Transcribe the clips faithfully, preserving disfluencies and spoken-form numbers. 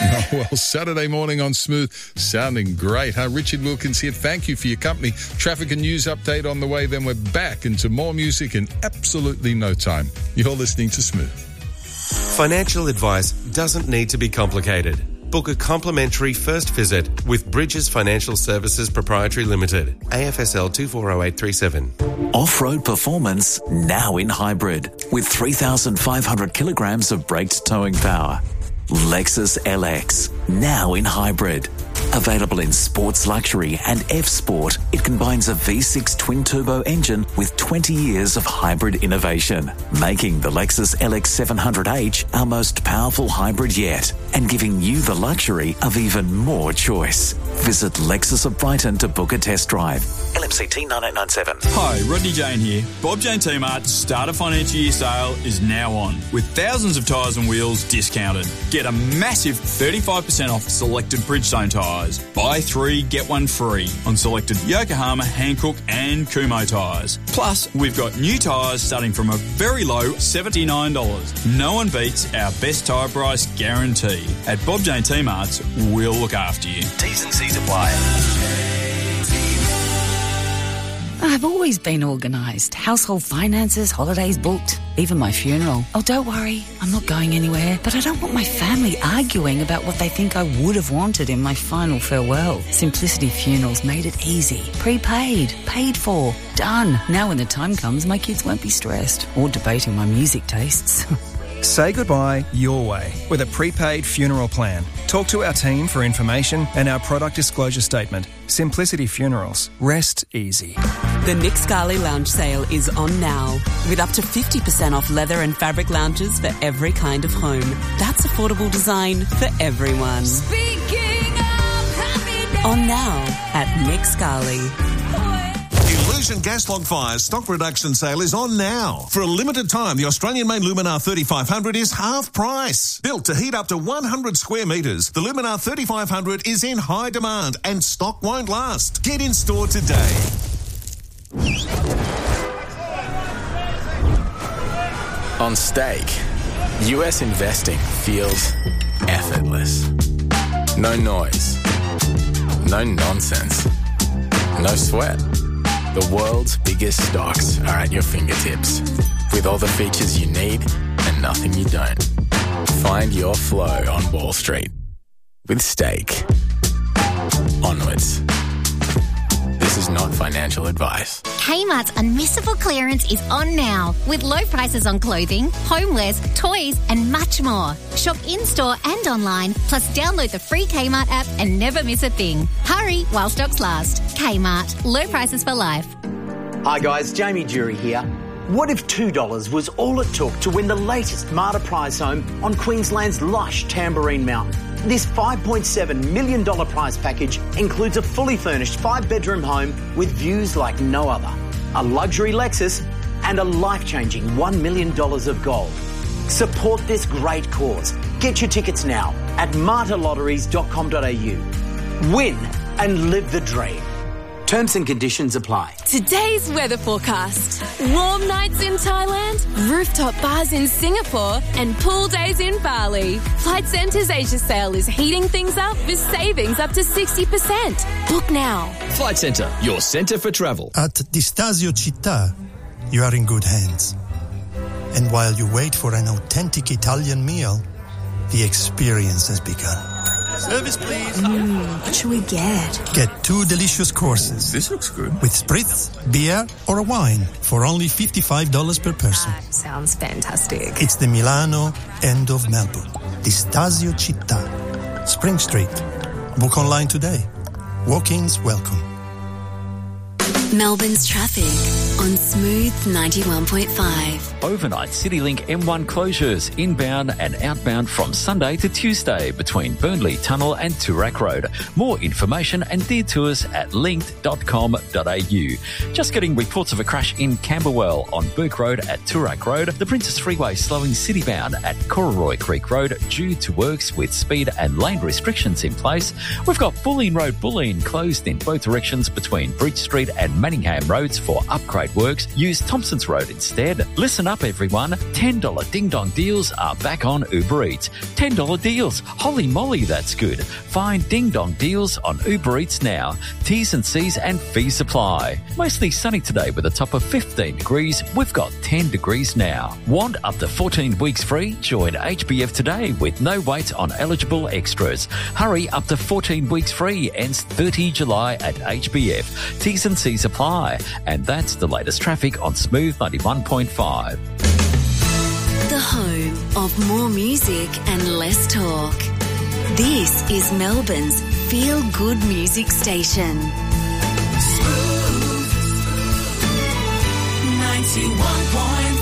Oh, well, Saturday morning on Smooth, sounding great, huh? Richard Wilkins here. Thank you for your company. Traffic and news update on the way. Then we're back into more music in absolutely no time. You're listening to Smooth. Financial advice doesn't need to be complicated. Book a complimentary first visit with Bridges Financial Services Proprietary Limited, A F S L two four zero eight three seven. Off-road performance now in hybrid with three thousand five hundred kilograms of braked towing power. Lexus L X, now in hybrid. Available in Sports Luxury and F-Sport, it combines a V six twin-turbo engine with twenty years of hybrid innovation, making the Lexus L X seven hundred H our most powerful hybrid yet, and giving you the luxury of even more choice. Visit Lexus of Brighton to book a test drive. L M C T nine eight nine seven. Hi, Rodney Jane here. Bob Jane T-Mart's Start of Financial Year sale is now on, with thousands of tyres and wheels discounted. Get a massive thirty-five percent off selected Bridgestone tyres. Buy three, get one free on selected Yokohama, Hankook and Kumho tyres. Plus, we've got new tyres starting from a very low seventy-nine dollars. No one beats our best tyre price guarantee. At Bob Jane T-Mart's, we'll look after you. T's and C's apply. I've always been organised. Household finances, holidays booked, even my funeral. Oh, don't worry, I'm not going anywhere. But I don't want my family arguing about what they think I would have wanted in my final farewell. Simplicity Funerals made it easy. Prepaid, paid for, done. Now when the time comes, my kids won't be stressed or debating my music tastes. Say goodbye your way with a prepaid funeral plan. Talk to our team for information and our product disclosure statement. Simplicity Funerals. Rest easy. The Nick Scali Lounge sale is on now, with up to fifty percent off leather and fabric lounges for every kind of home. That's affordable design for everyone. Speaking of happiness. On now at Nick Scali. Illusion gas log fires stock reduction sale is on now. For a limited time, the Australian-made Luminar thirty-five hundred is half price. Built to heat up to one hundred square metres, the Luminar thirty-five hundred is in high demand and stock won't last. Get in store today. On Stake, U S investing feels effortless. No noise. No nonsense. No sweat. The world's biggest stocks are at your fingertips, with all the features you need and nothing you don't. Find your flow on Wall Street with Stake. Onwards. This is not financial advice. Kmart's Unmissable Clearance is on now, with low prices on clothing, homewares, toys and much more. Shop in-store and online, plus download the free Kmart app and never miss a thing. Hurry while stocks last. Kmart. Low prices for life. Hi guys, Jamie Jury here. What if two dollars was all it took to win the latest Marta prize home on Queensland's lush Tamborine Mountain? This five point seven million dollars prize package includes a fully furnished five-bedroom home with views like no other, a luxury Lexus and a life-changing one million dollars of gold. Support this great cause. Get your tickets now at marta lotteries dot com dot a u. Win and live the dream. Terms and conditions apply. Today's weather forecast. Warm nights in Thailand, rooftop bars in Singapore, and pool days in Bali. Flight Centre's Asia sale is heating things up with savings up to sixty percent. Book now. Flight Centre, your centre for travel. At Di Stasio Città, you are in good hands. And while you wait for an authentic Italian meal, the experience has begun. Service, please. Mm, what should we get? Get two delicious courses. This looks good. With spritz, beer, or a wine for only fifty-five dollars per person. That sounds fantastic. It's the Milano end of Melbourne. Di Stasio Città. Spring Street. Book online today. Walk-ins welcome. Melbourne's traffic on Smooth ninety-one point five. Overnight CityLink M one closures inbound and outbound from Sunday to Tuesday between Burnley Tunnel and Toorak Road. More information and detours at linked dot com dot a u. Just getting reports of a crash in Camberwell on Burke Road at Toorak Road. The Princess Freeway slowing citybound at Cororoy Creek Road due to works with speed and lane restrictions in place. We've got Bulleen Road Bulleen closed in both directions between Bridge Street and Manningham Roads for upgrade works, use Thompson's Road instead. Listen up, everyone. ten dollars Ding Dong deals are back on Uber Eats. ten dollars deals. Holy moly, that's good. Find Ding Dong deals on Uber Eats now. T's and C's and fees apply. Mostly sunny today with a top of fifteen degrees. We've got ten degrees now. Want up to fourteen weeks free? Join H B F today with no wait on eligible extras. Hurry, up to fourteen weeks free. Ends thirtieth of July at H B F. T's and C's apply. And that's the latest traffic on Smooth ninety-one point five. The home of more music and less talk. This is Melbourne's Feel Good Music Station. Smooth ninety-one point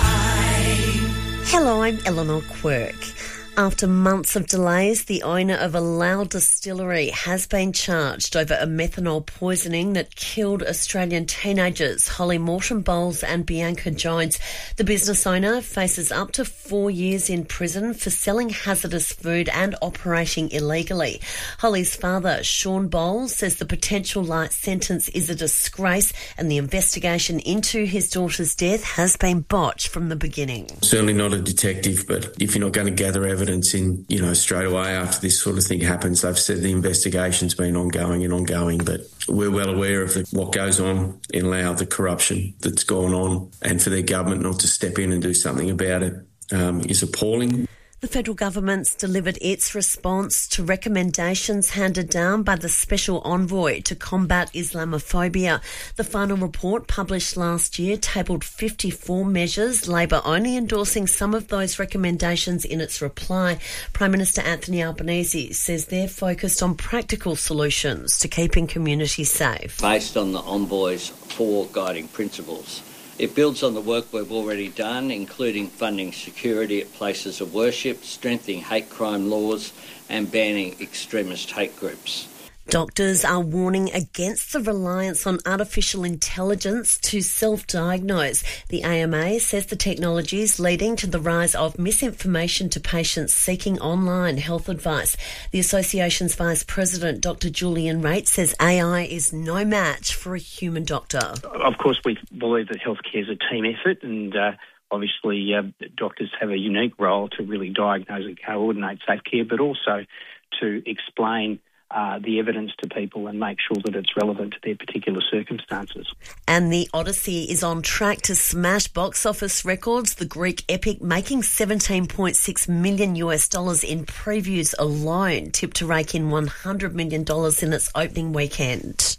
five. Hello, I'm Eleanor Quirk. After months of delays, the owner of a Loud distillery has been charged over a methanol poisoning that killed Australian teenagers Holly Morton Bowles and Bianca Jones. The business owner faces up to four years in prison for selling hazardous food and operating illegally. Holly's father, Sean Bowles, says the potential light sentence is a disgrace and the investigation into his daughter's death has been botched from the beginning. Certainly not a detective, but if you're not going to gather evidence evidence in, you know, straight away after this sort of thing happens. They've said the investigation's been ongoing and ongoing, but we're well aware of the, what goes on in Laos, the corruption that's gone on, and for their government not to step in and do something about it um, is appalling. The federal government's delivered its response to recommendations handed down by the Special Envoy to combat Islamophobia. The final report, published last year, tabled fifty-four measures, Labor only endorsing some of those recommendations in its reply. Prime Minister Anthony Albanese says they're focused on practical solutions to keeping communities safe. Based on the Envoy's four guiding principles. It builds on the work we've already done, including funding security at places of worship, strengthening hate crime laws and banning extremist hate groups. Doctors are warning against the reliance on artificial intelligence to self-diagnose. The A M A says the technology is leading to the rise of misinformation to patients seeking online health advice. The association's Vice President, Doctor Julian Raitt, says A I is no match for a human doctor. Of course, we believe that healthcare is a team effort, and uh, obviously uh, doctors have a unique role to really diagnose and coordinate safe care, but also to explain Uh, the evidence to people and make sure that it's relevant to their particular circumstances. And the Odyssey is on track to smash box office records. The Greek epic making seventeen point six million US dollars in previews alone, tipped to rake in one hundred million dollars in its opening weekend.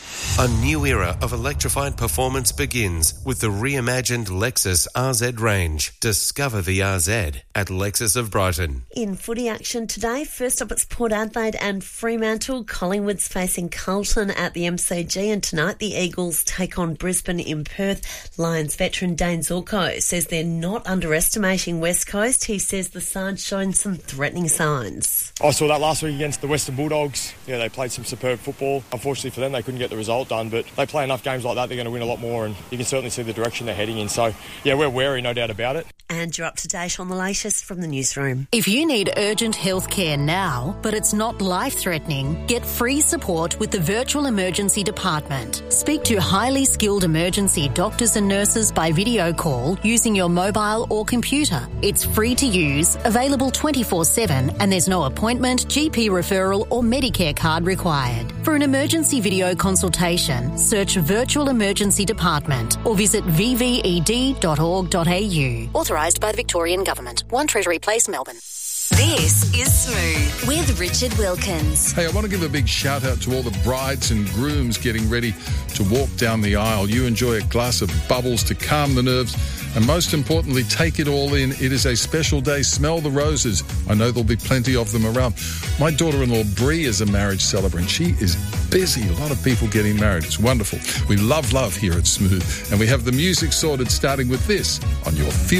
A new era of electrified performance begins with the reimagined Lexus R Z range. Discover the R Z at Lexus of Brighton. In footy action today, first up it's Port Adelaide and Fremantle. Collingwood's facing Carlton at the M C G, and tonight the Eagles take on Brisbane in Perth. Lions veteran Dane Zorko says they're not underestimating West Coast. He says the side's shown some threatening signs. I saw that last week against the Western Bulldogs. Yeah, they played some superb football. Unfortunately for them, they couldn't get the result done, but they play enough games like that, they're going to win a lot more, and you can certainly see the direction they're heading in. So, yeah, we're wary, no doubt about it. And you're up to date on the latest from the newsroom. If you need urgent health care now, but it's not life-threatening, get free support with the Virtual Emergency Department. Speak to highly skilled emergency doctors and nurses by video call using your mobile or computer. It's free to use, available twenty-four seven, and there's no appointment, G P referral or Medicare card required. For an emergency video consultation, search Virtual Emergency Department or visit v v e d dot org dot a u. Authorised by the Victorian Government. One Treasury Place, Melbourne. This is Smooth with Richard Wilkins. Hey, I want to give a big shout out to all the brides and grooms getting ready to walk down the aisle. You enjoy a glass of bubbles to calm the nerves, and most importantly, take it all in. It is a special day. Smell the roses. I know there'll be plenty of them around. My daughter-in-law, Bree, is a marriage celebrant. She is busy. A lot of people getting married. It's wonderful. We love love here at Smooth, and we have the music sorted, starting with this on your Feel